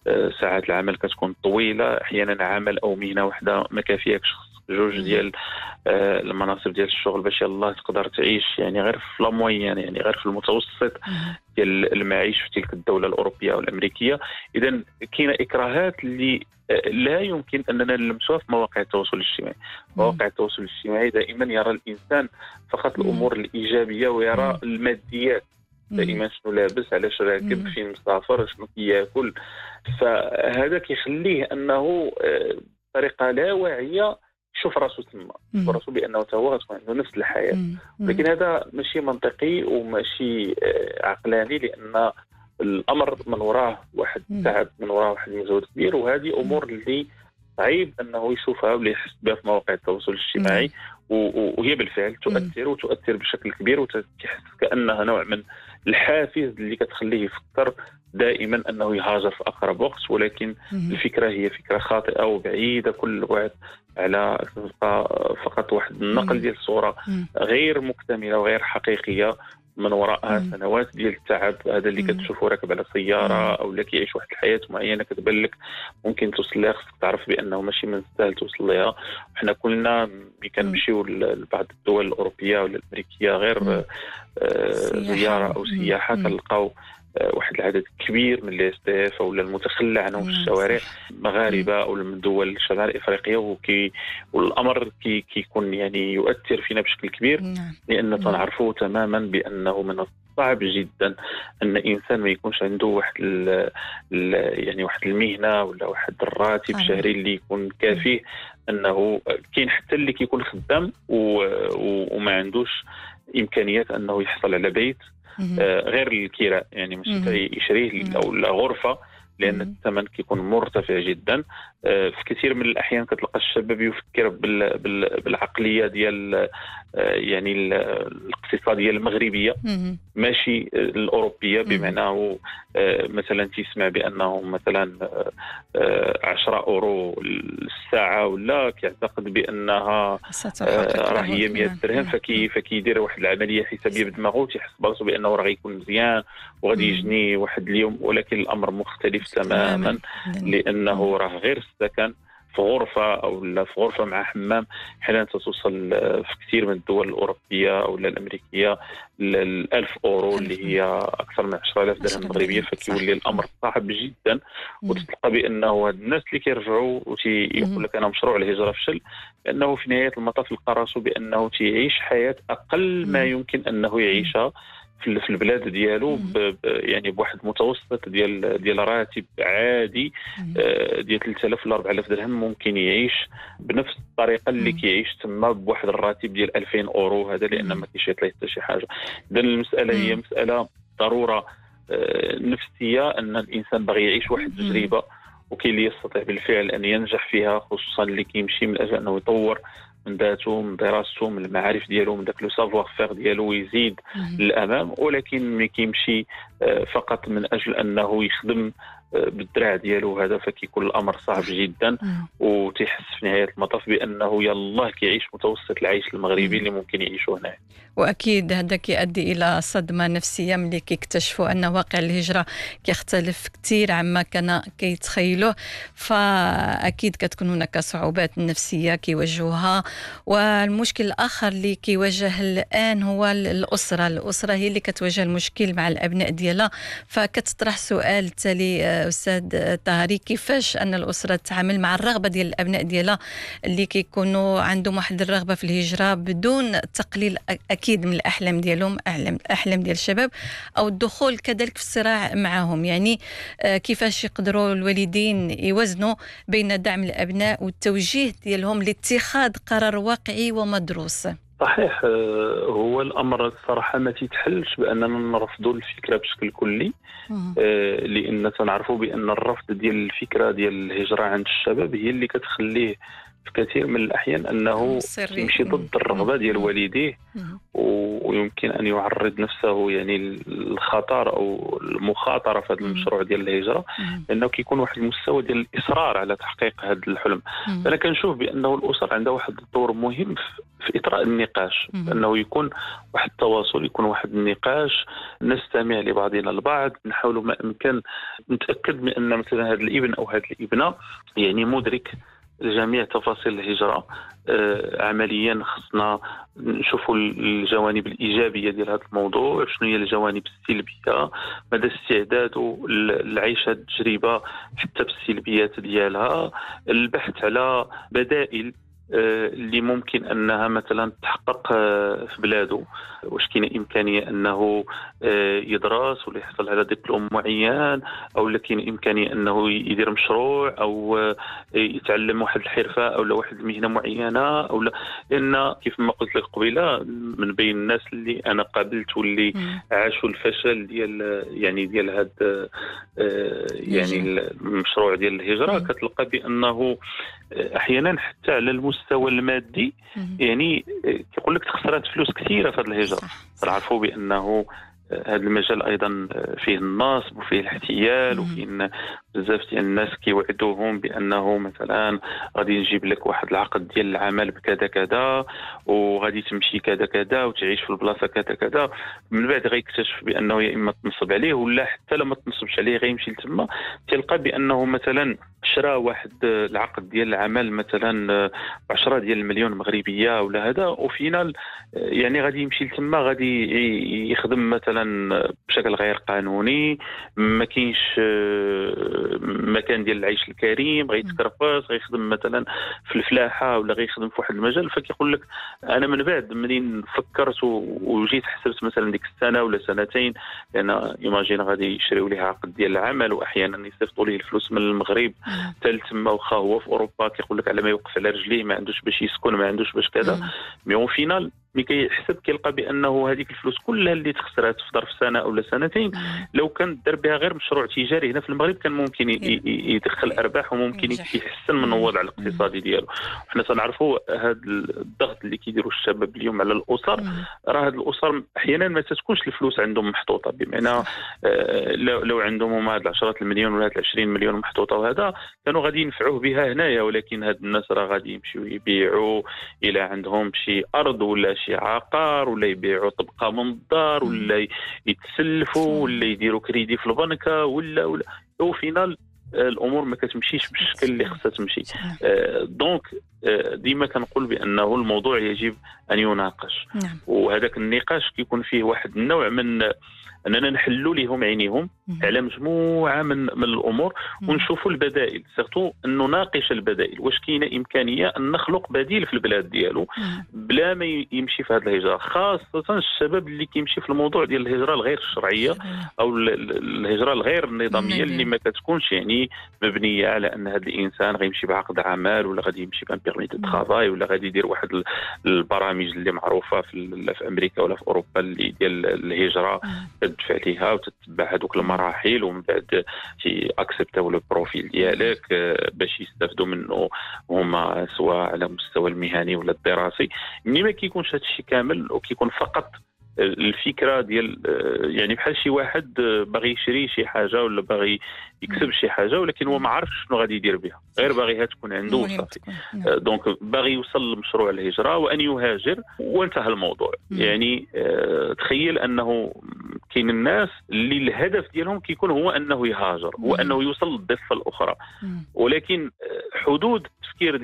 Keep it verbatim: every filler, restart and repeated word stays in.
ساعات العمل كتكون طويله، احيانا عمل او مهنه واحده ما كافياكش، جوج ديال المناصب ديال الشغل باش يلاه تقدر تعيش يعني غير في لا موين، يعني غير في المتوسط ديال المعيش في تلك الدوله الاوروبيه او الامريكيه. اذا كاينه اكراهات اللي لا يمكن اننا نلمسوها في مواقع التواصل الاجتماعي. مواقع التواصل الاجتماعي دائما يرى الانسان فقط الامور الايجابيه ويرى الماديات، دائما شنو لابس، علاش راكب، فين مسافر، شنو كياكل. فهذا كيخليه انه بطريقه لا واعيه يشوف راسو تما، يشوف راسو بانه تا هو غتكون عنده نفس الحياه. لكن هذا ماشي منطقي وماشي عقلاني، لان الامر من وراه واحد التعب، من وراه واحد المجهود كبير، وهذه امور اللي صعيب انه يشوفها ولا يحس بها في مواقع التواصل الاجتماعي. وهي بالفعل تؤثر وتؤثر بشكل كبير، وتحس كانها نوع من الحافز اللي كتخليه يفكر دائما انه يهاجر في اقرب وقت. ولكن الفكره هي فكره خاطئه وبعيده كل البعد على فقط واحد النقل ديال الصوره غير مكتمله وغير حقيقيه من وراءها سنوات ديال التعب. هذا اللي كتشوفه راكب على سياره او اللي كيعيش واحد الحياه معينه كتبان لك ممكن توصل لها، خصك تعرف بانه ماشي من السهل توصل لها. حنا كلنا ملي كنمشيو لبعض الدول الاوروبيه ولا الامريكيه غير زياره او سياحه، كنلقاو واحد العدد كبير من الاس تي اف ولا المتخلى عنهم في الشوارع مغاربه او من دول شمال افريقيا، وكي والامر كي كيكون يعني يؤثر فينا بشكل كبير، لان تنعرفوا تماما بانه من صعب جدا ان انسان ما يكونش عنده واحد ال ال يعني واحد المهنه ولا واحد الراتب شهري اللي يكون كافيه. انه كاين حتى اللي كيكون خدام وما عندوش امكانيات انه يحصل على بيت غير الكراء، يعني ماشي يشريه او لا غرفه، لان الثمن كيكون مرتفع جدا. في كثير من الاحيان كتلقى الشباب يفكر بالعقليه ديال يعني الاقتصاديه المغربيه ماشي الاوروبيه، بمعنى مثلا تسمع بانه مثلا عشرة اورو الساعه، ولا كيعتقد بانها راه هي مئة درهم، فكي فكيدير واحد العمليه حسابيه بدماغه وتيحس براسو بانه راه غيكون مزيان وغادي يجني واحد اليوم. ولكن الامر مختلف تماما، لانه راه غير السكن في غرفة أو لا في غرفة مع حمام حين توصل في كثير من الدول الأوروبية أو الأمريكية للألف أورو، اللي هي أكثر من عشرة آلاف درهم مغربية. فكيولي الأمر صعب جدا، وتلقى بأنه الناس اللي كيرجعوا ويقول لك أنا مشروع الهجرة فشل، لأنه في نهاية المطاف لقى راسو بأنه تيعيش حياة أقل ما يمكن أنه يعيشها في البلاد ديالو، يعني بواحد متوسط ديال ديال راتب عادي ديال ثلاثة آلاف ولا أربعة آلاف درهم ممكن يعيش بنفس الطريقه اللي كيعيش تما بواحد الراتب ديال ألفين اورو. هذا لان ما كيشيط ليه حتى شي حاجه. اذا المساله هي مساله ضروره نفسيه، ان الانسان باغي يعيش واحد التجربه وكاين اللي يستطيع بالفعل ان ينجح فيها، خصوصا اللي كيمشي من اجل انه يطور من ذاته، من دراسته، من المعارف ديالو، من داك لو سافوار فير ديالو ويزيد للامام. ولكن ملي كيمشي فقط من اجل انه يخدم بالدراع ديالو هذا، فكيكون الامر صعب جدا، وتيحس في نهايه المطاف بانه يلاه كيعيش متوسط العيش المغربي اللي ممكن يعيشوه هنا. واكيد هذا كيؤدي الى صدمه نفسيه ملي كيكتشفوا ان واقع الهجره كيختلف كثير عما كان كيتخيلوه. فاكيد كتكون هناك صعوبات نفسيه كيواجهوها. والمشكل الاخر اللي كيواجه الان هو الاسره الاسره هي اللي كتواجه المشكل مع الابناء ديالها. فكتطرح سؤال تالي أستاذ طاهري، كيفاش أن الأسرة تتعامل مع الرغبة ديال الأبناء ديالها اللي كيكونوا عندهم واحد الرغبة في الهجرة بدون تقليل أكيد من الأحلام ديالهم، أحلام ديال الشباب، أو الدخول كذلك في الصراع معهم. يعني كيفاش يقدروا الوالدين يوازنوا بين دعم الأبناء والتوجيه ديالهم لاتخاذ قرار واقعي ومدروس؟ صحيح، هو الامر الصراحه ما تيتحلش باننا نرفضوا الفكره بشكل كلي، لان تنعرفوا بان الرفض ديال الفكره ديال الهجره عند الشباب هي اللي كتخليه في كثير من الأحيان أنه يمشي ضد الرغبة ديال والديه، ويمكن أن يعرض نفسه يعني للخطر أو المخاطرة في هذا المشروع ديال الهجرة، لأنه كيكون واحد المستوى ديال الإصرار على تحقيق هذا الحلم. فأنا كنشوف بأنه الأسر عندها واحد الدور مهم في إطراء النقاش، أنه يكون واحد التواصل، يكون واحد النقاش، نستمع لبعضنا البعض، نحاول ما أمكن نتأكد من أن مثلا هذا الابن أو هذه الابنة يعني مدرك جميع تفاصيل الهجرة. آه عمليا خصنا نشوفوا الجوانب الإيجابية ديال هذا الموضوع، شنو هي الجوانب السلبية، مدى استعداده لعيش هذه التجربة حتى بالسلبيات ديالها، البحث على بدائل اللي ممكن أنها مثلا تحقق في بلاده. واش كاينه إمكانية أنه يدرس ولا يحصل على دبلوم معين، أو لكن إمكانية أنه يدير مشروع أو يتعلم واحد الحرفة أو واحد المهنة معينة، أو لا. لأن كيف ما قلت لك قبيلة، من بين الناس اللي أنا قابلت واللي عاشوا الفشل ديال يعني ديال هذا يعني المشروع ديال الهجرة، كتلقى بأنه أحيانا حتى على المستوى المادي يعني كيقول لك خسرت فلوس كثيرة في هذه الهجرة. نعرفوا بأنه هذا المجال ايضا فيه النصب وفيه الاحتيال، وفيه بزاف ديال الناس كيوعدوهم بانه مثلا غادي نجيب لك واحد العقد ديال العمل بكذا كذا، وغادي تمشي كذا كذا وتعيش في البلاصه كذا كذا. من بعد غيكتشف بانه يا اما تنصب عليه، ولا حتى لما تنصبش عليه غيمشي لتما تلقى بانه مثلا شرا واحد العقد ديال العمل مثلا بعشرة ديال المليون مغربيه ولا هذا، وفينال يعني غادي يمشي لتما غادي يخدم مثلا بشكل غير قانوني، ما كاينش مكان ديال العيش الكريم، غيتكرفص، غيخدم مثلا في الفلاحه ولا غيخدم في واحد المجال. فكيقول لك انا من بعد منين فكرت وجيت حسبت مثلا ديك السنه ولا سنتين، لان ايماجين غادي يشريوا ليه عقد ديال العمل واحيانا يصيفطوا ليه الفلوس من المغرب حتى تما، واخا هو في اوروبا كيقول لك على ما يوقف على رجليه، ما عندوش باش يسكن، ما عندوش باش كذا. مي اون فينال ملي كيحسب كيلقى بانه هذيك الفلوس كلها اللي تخسرات في ظرف سنه او سنتين لو كان دار بها غير مشروع تجاري هنا في المغرب كان ممكن يدخل ارباح وممكن يحسن من الوضع الاقتصادي ديالو. حنا تنعرفوا هذا الضغط اللي كيديروا الشباب اليوم على الاسر، راه هاد الاسر احيانا ما تكونش الفلوس عندهم محطوطه، بمعنى لو عندهم هما هاد عشرات المليون ولا هاد عشرين مليون محطوطه وهذا كانوا غادي ينفعوه بها هنايا، ولكن هاد الناس راه غادي يمشيو يبيعوا الى عندهم شي ارض ولا شي عقار، ولا يبيعوا طبقه من الدار، ولا يتسلفوا، ولا يديروا كريدي في البنكه، ولا ولا او فينال الامور ما كتمشيش بالشكل اللي خصها تمشي. آه دونك آه ديما كنقول بانه الموضوع يجب ان يناقش، نعم. وهذاك النقاش كيكون فيه واحد النوع من اننا نحلوا لهم عينيهم على مجموعه من من الامور ونشوفوا البدائل، سيرتو انه نناقش البدائل. واش كاينه امكانيه ان نخلق بديل في البلاد ديالو بلا ما يمشي في هذه الهجره، خاصه الشباب اللي كيمشي في الموضوع ديال الهجره الغير الشرعيه او الهجره الغير النظاميه اللي ما كتكونش يعني مبنيه على ان هذا الانسان غيمشي بعقد عمل، ولا غادي يمشي بان بيرمي دو ترافاي، ولا غادي يدير واحد البرامج اللي معروفه في, في امريكا ولا في اوروبا اللي ديال الهجره تدفع ليها وتتبع هذوك المراحل، ومن بعد تي اكسبتاو لو بروفيل ديالك باش يستافدوا منه هما سواء على المستوى المهني ولا الدراسي. ملي ما كيكونش هذا الشيء كامل وكيكون فقط الفكره ديال يعني بحال شي واحد باغي يشري شي حاجه ولا باغي يكسب شي حاجه، ولكن هو ما عرفش شنو غادي يدير بها، غير باغيها تكون عنده وصافي. دونك باغي يوصل لمشروع الهجره وان يهاجر وانتهى الموضوع. يعني تخيل انه كاين الناس اللي الهدف ديالهم كيكون هو انه يهاجر، هو انه يوصل للضفه الاخرى، ولكن حدود التفكير